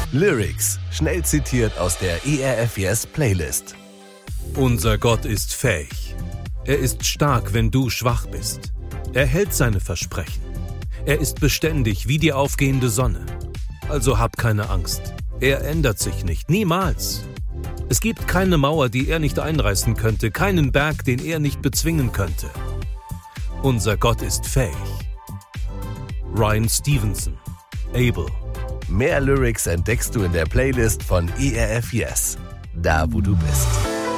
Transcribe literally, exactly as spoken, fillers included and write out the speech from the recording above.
Lyrics, schnell zitiert aus der E R F Yes Playlist. Unser Gott ist fähig. Er ist stark, wenn du schwach bist. Er hält seine Versprechen. Er ist beständig wie die aufgehende Sonne. Also hab keine Angst. Er ändert sich nicht, niemals. Es gibt keine Mauer, die er nicht einreißen könnte, keinen Berg, den er nicht bezwingen könnte. Unser Gott ist fähig. Ryan Stevenson, Abel. Mehr Lyrics entdeckst du in der Playlist von E R F Yes, da wo du bist.